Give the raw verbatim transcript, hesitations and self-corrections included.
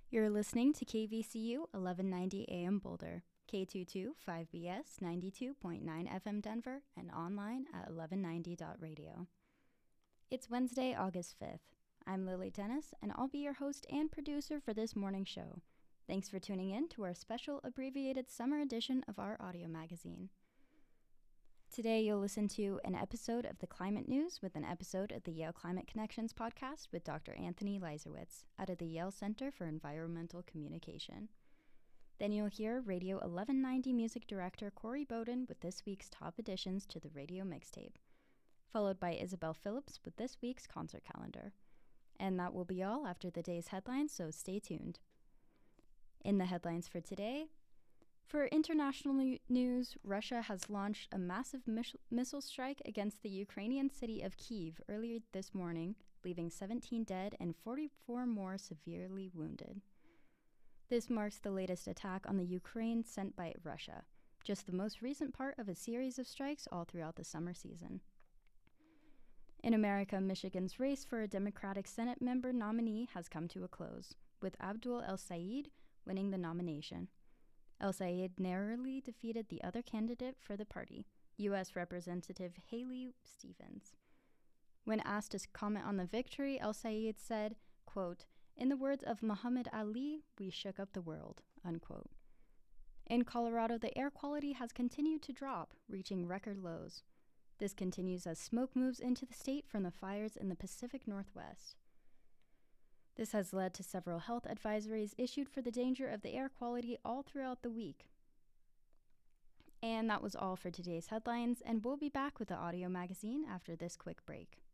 You're listening to K V C U eleven ninety A M Boulder, K two twenty-five B S ninety-two point nine F M Denver, and online at eleven ninety dot radio. It's Wednesday, August fifth. I'm Lily Dennis, and I'll be your host and producer for this morning's show. Thanks for tuning in to our special abbreviated summer edition of our audio magazine. Today, you'll listen to an episode of the Climate News with an episode of the Yale Climate Connections podcast with Doctor Anthony Leiserowitz out of the Yale Center for Environmental Communication. Then you'll hear Radio eleven ninety music director Corey Bowden with this week's top additions to the radio mixtape, followed by Isabel Phillips with this week's concert calendar. And that will be all after the day's headlines, so stay tuned. In the headlines for today, for international news, Russia has launched a massive mis- missile strike against the Ukrainian city of Kyiv earlier this morning, leaving seventeen dead and forty-four more severely wounded. This marks the latest attack on the Ukraine sent by Russia, just the most recent part of a series of strikes all throughout the summer season. In America, Michigan's race for a Democratic Senate member nominee has come to a close, with Abdul El-Sayed winning the nomination. El-Sayed narrowly defeated the other candidate for the party, U S Representative Haley Stevens. When asked to comment on the victory, El-Sayed said, quote, "In the words of Muhammad Ali, we shook up the world," unquote. In Colorado, the air quality has continued to drop, reaching record lows. This continues as smoke moves into the state from the fires in the Pacific Northwest. This has led to several health advisories issued for the danger of the air quality all throughout the week. And that was all for today's headlines, and we'll be back with the audio magazine after this quick break.